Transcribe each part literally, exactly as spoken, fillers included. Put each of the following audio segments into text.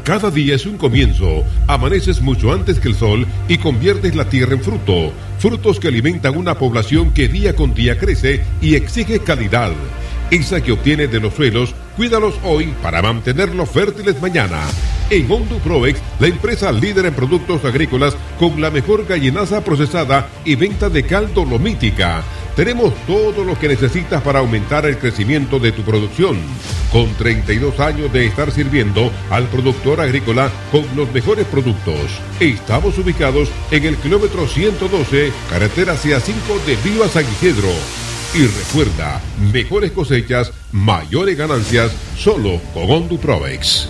Cada día es un comienzo. Amaneces mucho antes que el sol y conviertes la tierra en fruto. Frutos que alimentan una población que día con día crece y exige calidad. Esa que obtienes de los suelos, cuídalos hoy para mantenerlos fértiles mañana. En Hondu Proex, la empresa líder en productos agrícolas con la mejor gallinaza procesada y venta de caldo lomítica. Tenemos todo lo que necesitas para aumentar el crecimiento de tu producción. Con treinta y dos años de estar sirviendo al productor agrícola con los mejores productos. Estamos ubicados en el kilómetro ciento doce, carretera C A cinco de Viva San Isidro. Y recuerda, mejores cosechas, mayores ganancias, solo con Hondu Proex.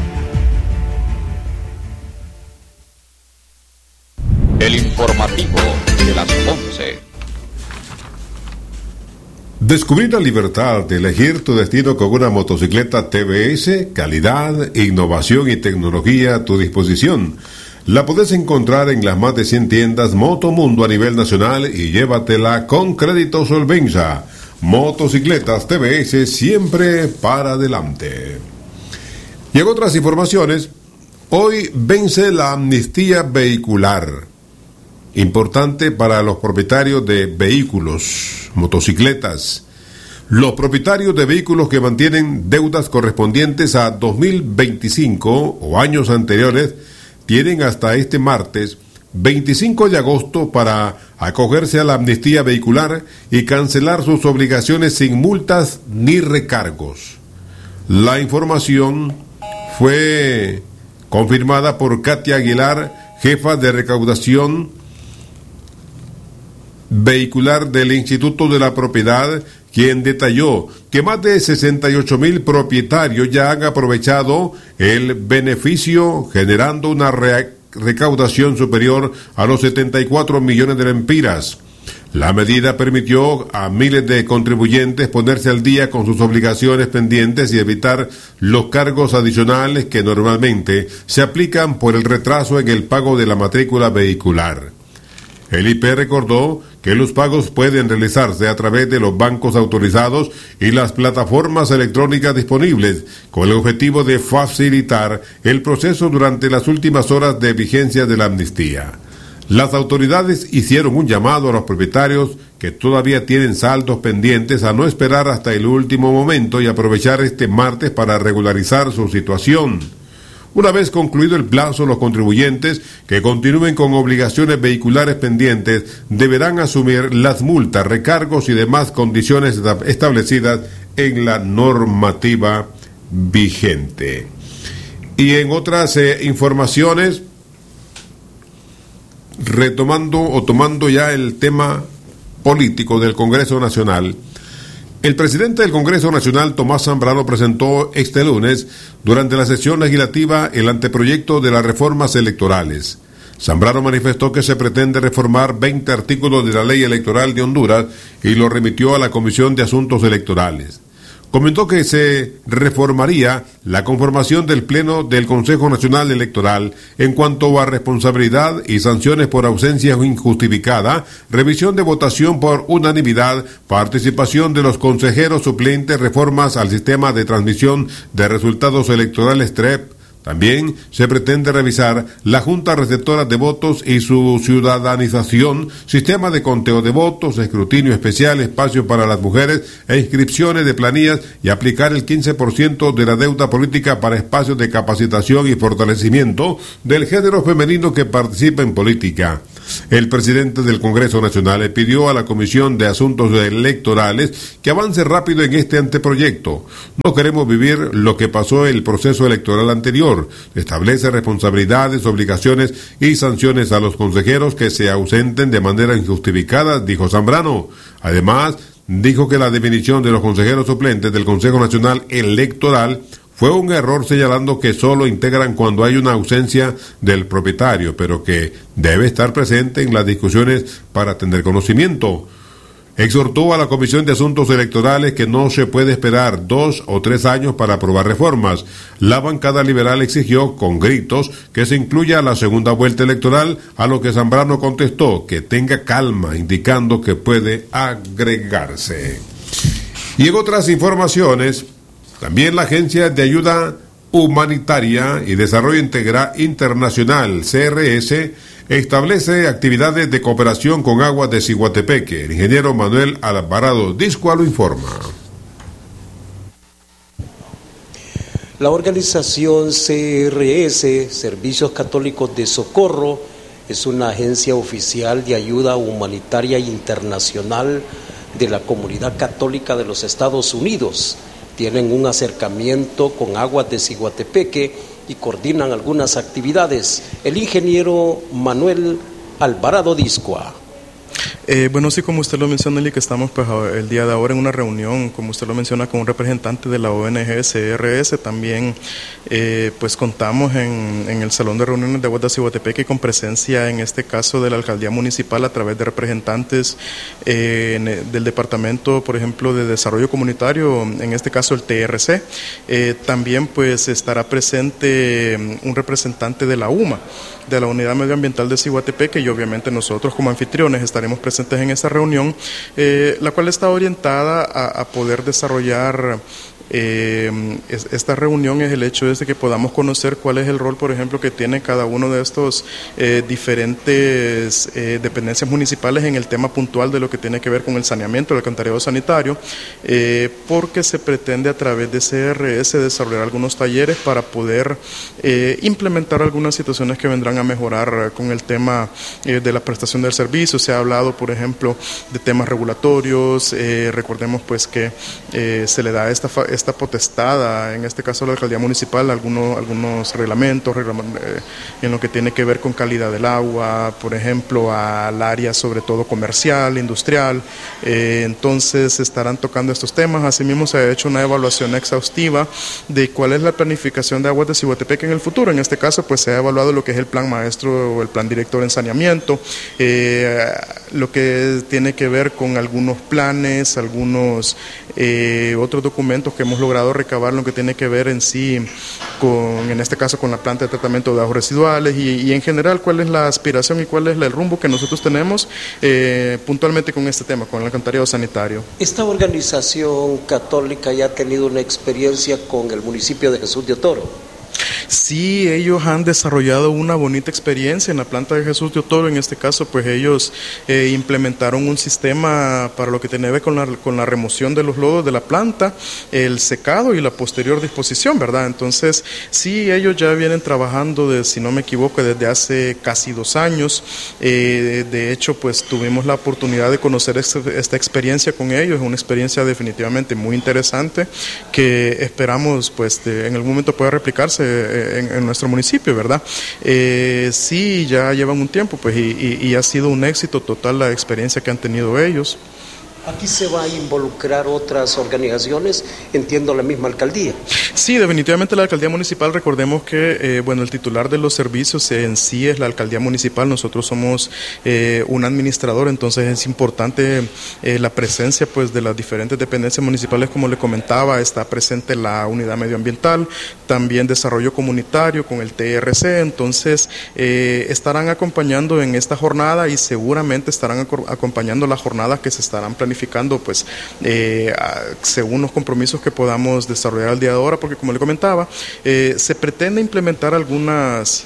El informativo de las once. Descubrir la libertad de elegir tu destino con una motocicleta T V S, calidad, innovación y tecnología a tu disposición. La podés encontrar en las más de cien tiendas Motomundo a nivel nacional y llévatela con crédito Solvenza. Motocicletas T V S siempre para adelante. Y en otras informaciones, hoy vence la amnistía vehicular. Importante para los propietarios de vehículos, motocicletas. Los propietarios de vehículos que mantienen deudas correspondientes a dos mil veinticinco o años anteriores tienen hasta este martes veinticinco de agosto para acogerse a la amnistía vehicular y cancelar sus obligaciones sin multas ni recargos. La información fue confirmada por Katia Aguilar, jefa de recaudación vehicular del Instituto de la Propiedad, quien detalló que más de sesenta y ocho mil propietarios ya han aprovechado el beneficio, generando una re- recaudación superior a los setenta y cuatro millones de lempiras. La medida permitió a miles de contribuyentes ponerse al día con sus obligaciones pendientes y evitar los cargos adicionales que normalmente se aplican por el retraso en el pago de la matrícula vehicular. El I P recordó que los pagos pueden realizarse a través de los bancos autorizados y las plataformas electrónicas disponibles, con el objetivo de facilitar el proceso durante las últimas horas de vigencia de la amnistía. Las autoridades hicieron un llamado a los propietarios que todavía tienen saldos pendientes a no esperar hasta el último momento y aprovechar este martes para regularizar su situación. Una vez concluido el plazo, los contribuyentes que continúen con obligaciones vehiculares pendientes deberán asumir las multas, recargos y demás condiciones establecidas en la normativa vigente. Y en otras eh, informaciones, retomando o tomando ya el tema político del Congreso Nacional, el presidente del Congreso Nacional, Tomás Zambrano, presentó este lunes, durante la sesión legislativa, el anteproyecto de las reformas electorales. Zambrano manifestó que se pretende reformar veinte artículos de la ley electoral de Honduras y lo remitió a la Comisión de Asuntos Electorales. Comentó que se reformaría la conformación del Pleno del Consejo Nacional Electoral en cuanto a responsabilidad y sanciones por ausencia injustificada, revisión de votación por unanimidad, participación de los consejeros suplentes, reformas al sistema de transmisión de resultados electorales T R E P. También se pretende revisar la Junta Receptora de Votos y su ciudadanización, sistema de conteo de votos, escrutinio especial, espacio para las mujeres e inscripciones de planillas y aplicar el quince por ciento de la deuda política para espacios de capacitación y fortalecimiento del género femenino que participa en política. El presidente del Congreso Nacional le pidió a la Comisión de Asuntos Electorales que avance rápido en este anteproyecto. No queremos vivir lo que pasó en el proceso electoral anterior. Establece responsabilidades, obligaciones y sanciones a los consejeros que se ausenten de manera injustificada, dijo Zambrano. Además, dijo que la definición de los consejeros suplentes del Consejo Nacional Electoral fue un error, señalando que solo integran cuando hay una ausencia del propietario, pero que debe estar presente en las discusiones para tener conocimiento. Exhortó a la Comisión de Asuntos Electorales que no se puede esperar dos o tres años para aprobar reformas. La bancada liberal exigió con gritos que se incluya la segunda vuelta electoral, a lo que Zambrano contestó que tenga calma, indicando que puede agregarse. Y en otras informaciones, también la Agencia de Ayuda Humanitaria y Desarrollo Integral Internacional, C R S, establece actividades de cooperación con aguas de Ciguatepeque. El ingeniero Manuel Alvarado Discoa lo informa. La organización C R S, Servicios Católicos de Socorro, es una agencia oficial de ayuda humanitaria internacional de la Comunidad Católica de los Estados Unidos. Tienen un acercamiento con aguas de Ciguatepeque y coordinan algunas actividades. El ingeniero Manuel Alvarado Discoa. Eh, bueno, sí, como usted lo menciona, Eli, que estamos pues, el día de ahora en una reunión, como usted lo menciona, con un representante de la O N G C R S. También eh, pues contamos en, en el Salón de Reuniones de Aguas de Ciguatepeque con presencia, en este caso, de la Alcaldía Municipal a través de representantes eh, en, del Departamento, por ejemplo, de Desarrollo Comunitario, en este caso el T R C. Eh, también pues estará presente un representante de la U M A, de la Unidad Medioambiental de Ciguatepeque, y obviamente nosotros como anfitriones estaremos presentes en esta reunión, eh, la cual está orientada a, a poder desarrollar Eh, es, esta reunión es el hecho de que podamos conocer cuál es el rol, por ejemplo, que tiene cada uno de estos eh, diferentes eh, dependencias municipales en el tema puntual de lo que tiene que ver con el saneamiento, el alcantarillado sanitario, eh, porque se pretende a través de C R S desarrollar algunos talleres para poder eh, implementar algunas situaciones que vendrán a mejorar con el tema eh, de la prestación del servicio. Se ha hablado, por ejemplo, de temas regulatorios. Eh, recordemos pues que eh, se le da esta esta potestada, en este caso la alcaldía municipal, algunos, algunos reglamentos reglament, eh, en lo que tiene que ver con calidad del agua, por ejemplo, al área sobre todo comercial, industrial. Eh, entonces estarán tocando estos temas. Asimismo se ha hecho una evaluación exhaustiva de cuál es la planificación de aguas de Ciguatepeque en el futuro. En este caso pues se ha evaluado lo que es el plan maestro o el plan director en saneamiento, eh, lo que tiene que ver con algunos planes, algunos eh, otros documentos que hemos logrado recabar, lo que tiene que ver en sí con, en este caso, con la planta de tratamiento de aguas residuales y, y en general cuál es la aspiración y cuál es el rumbo que nosotros tenemos eh, puntualmente con este tema, con el alcantarillado sanitario. Esta organización católica ya ha tenido una experiencia con el municipio de Jesús de Otoro. Sí, ellos han desarrollado una bonita experiencia en la planta de Jesús de Otoro. En este caso, pues ellos eh, implementaron un sistema para lo que tiene que ver con la, con la remoción de los lodos de la planta, el secado y la posterior disposición, ¿verdad? Entonces, sí, ellos ya vienen trabajando, de, si no me equivoco, desde hace casi dos años. Eh, de hecho, pues tuvimos la oportunidad de conocer esta, esta experiencia con ellos. Es una experiencia definitivamente muy interesante que esperamos, pues, de, en algún momento pueda replicarse En, en nuestro municipio, ¿verdad? Eh, sí, ya llevan un tiempo, pues, y, y, y ha sido un éxito total la experiencia que han tenido ellos. ¿Aquí se va a involucrar otras organizaciones? Entiendo, la misma alcaldía. Sí, definitivamente la alcaldía municipal. Recordemos que, eh, bueno, el titular de los servicios en sí es la alcaldía municipal. Nosotros somos eh, un administrador, entonces es importante eh, la presencia, pues, de las diferentes dependencias municipales. Como le comentaba, está presente la unidad medioambiental, también desarrollo comunitario con el T R C. Entonces eh, estarán acompañando en esta jornada y seguramente estarán acompañando la jornada que se estarán planificando, pues eh, según los compromisos que podamos desarrollar al día de ahora, porque como le comentaba, eh, se pretende implementar algunas,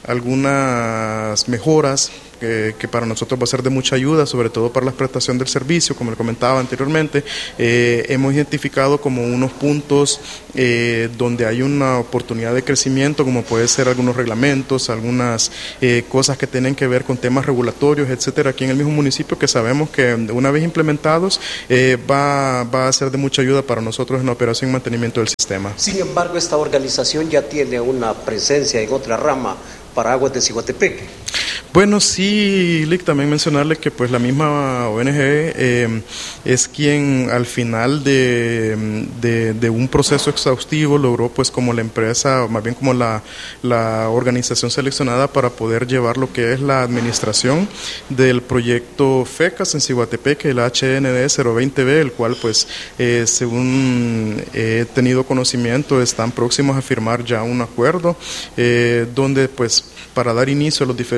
algunas mejoras Que, que para nosotros va a ser de mucha ayuda, sobre todo para la prestación del servicio. Como le comentaba anteriormente, eh, hemos identificado como unos puntos eh, donde hay una oportunidad de crecimiento, como puede ser algunos reglamentos, algunas eh, cosas que tienen que ver con temas regulatorios, etcétera, aquí en el mismo municipio, que sabemos que una vez implementados eh, va, va a ser de mucha ayuda para nosotros en la operación y mantenimiento del sistema. Sin embargo, esta organización ya tiene una presencia en otra rama para aguas de Ciguatepeque. Bueno, sí, Lick, también mencionarle que pues la misma O N G eh, es quien al final de, de, de un proceso exhaustivo logró, pues, como la empresa, más bien como la, la organización seleccionada para poder llevar lo que es la administración del proyecto FECAS en Ciguatepeque, el H N D cero veinte B, el cual, pues, eh, según he tenido conocimiento, están próximos a firmar ya un acuerdo eh, donde, pues, para dar inicio a los diferentes programas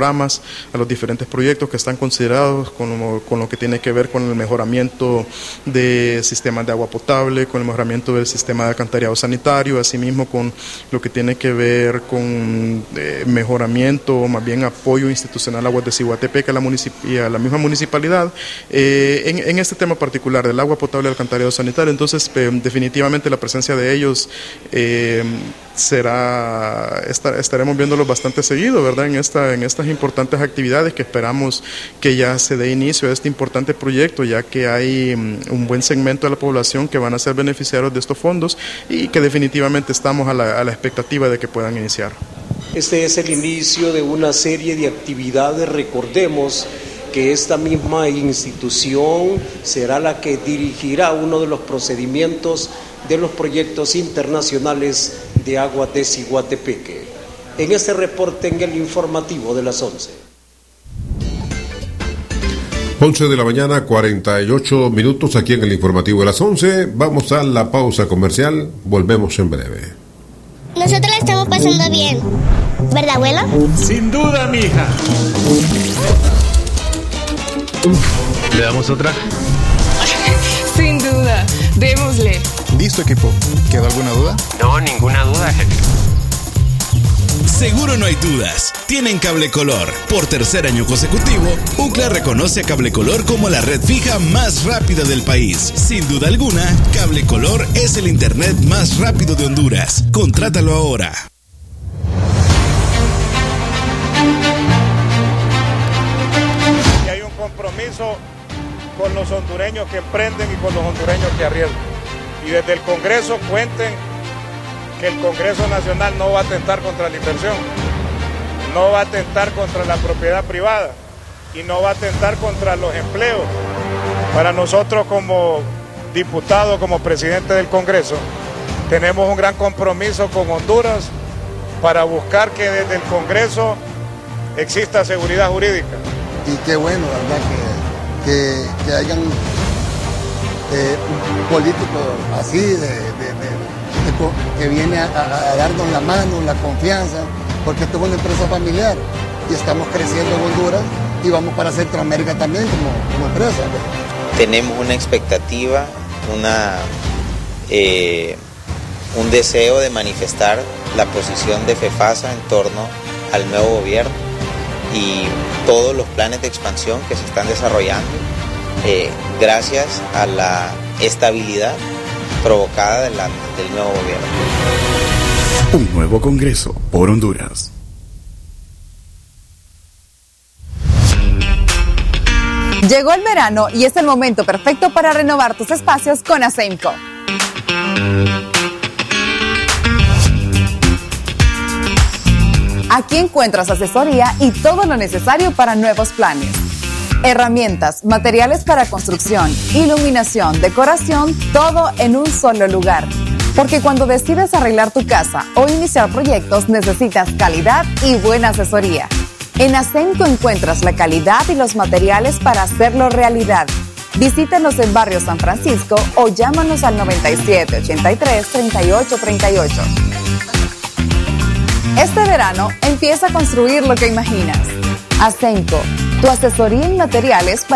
programas, a los diferentes proyectos que están considerados con, con lo que tiene que ver con el mejoramiento de sistemas de agua potable, con el mejoramiento del sistema de alcantarillado sanitario, asimismo con lo que tiene que ver con eh, mejoramiento o más bien apoyo institucional a Aguas de Ciguatepec a la, y a la misma municipalidad eh, en, en este tema particular del agua potable y alcantarillado sanitario. Entonces eh, definitivamente la presencia de ellos eh, será, estar, estaremos viéndolos bastante seguido, ¿verdad? En, esta, en estas importantes actividades que esperamos que ya se dé inicio a este importante proyecto, ya que hay un buen segmento de la población que van a ser beneficiarios de estos fondos y que definitivamente estamos a la, a la expectativa de que puedan iniciar. Este es el inicio de una serie de actividades. Recordemos que esta misma institución será la que dirigirá uno de los procedimientos de los proyectos internacionales de Aguas de Ciguatepeque. En este reporte en el informativo de las once. once de la mañana, cuarenta y ocho minutos aquí en el informativo de las once. Vamos a la pausa comercial, volvemos en breve. Nosotros la estamos pasando bien, ¿verdad, abuela? Sin duda, mija. ¿Le damos otra? Sin duda, démosle. Listo, equipo. ¿Quedó alguna duda? No, ninguna duda, jefe. Seguro no hay dudas. Tienen Cable Color. Por tercer año consecutivo, U C L A reconoce a Cable Color como la red fija más rápida del país. Sin duda alguna, Cable Color es el internet más rápido de Honduras. Contrátalo ahora. Y hay un compromiso con los hondureños que emprenden y con los hondureños que arriesgan. Y desde el Congreso cuenten que el Congreso Nacional no va a atentar contra la inversión, no va a atentar contra la propiedad privada y no va a atentar contra los empleos. Para nosotros como diputados, como presidente del Congreso, tenemos un gran compromiso con Honduras para buscar que desde el Congreso exista seguridad jurídica. Y qué bueno, ¿verdad? Que, que, que hayan eh, un político así de... de, de que viene a, a, a darnos la mano, la confianza, porque esto es una empresa familiar y estamos creciendo en Honduras y vamos para Centroamérica también como, como empresa. Tenemos una expectativa, una, eh, un deseo de manifestar la posición de FEFASA en torno al nuevo gobierno y todos los planes de expansión que se están desarrollando eh, gracias a la estabilidad provocada de la, del nuevo gobierno. Un nuevo Congreso por Honduras. Llegó el verano y es el momento perfecto para renovar tus espacios con Asemco. Aquí encuentras asesoría y todo lo necesario para nuevos planes. Herramientas, materiales para construcción, iluminación, decoración, todo en un solo lugar. Porque cuando decides arreglar tu casa o iniciar proyectos, necesitas calidad y buena asesoría. En Asemco encuentras la calidad y los materiales para hacerlo realidad. Visítanos en Barrio San Francisco o llámanos al noventa y siete, ochenta y tres, treinta y ocho, treinta y ocho. Este verano empieza a construir lo que imaginas. Asemco, tu asesoría en materiales para